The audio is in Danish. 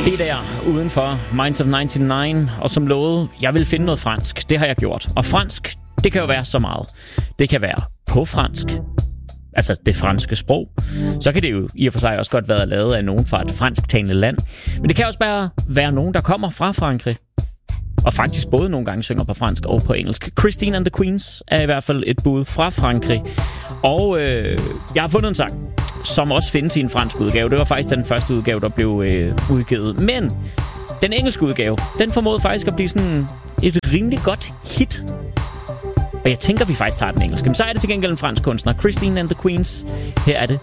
Det der udenfor Minds of 99, og som lovet, jeg vil finde noget fransk. Det har jeg gjort. Og fransk, det kan jo være så meget. Det kan være på fransk, altså det franske sprog. Så kan det jo i og for sig også godt være lavet af nogen fra et fransktalende land. Men det kan også bare være nogen, der kommer fra Frankrig. Og faktisk både nogle gange synger på fransk og på engelsk. Christine and the Queens er i hvert fald et bud fra Frankrig. Og jeg har fundet en sang, som også findes i en fransk udgave. Det var faktisk den første udgave, der blev udgivet. Men den engelske udgave, den formåede faktisk at blive sådan et rimelig godt hit. Og jeg tænker, vi faktisk tager den engelske. Men så er det til gengæld en fransk kunstner. Christine and the Queens. Her er det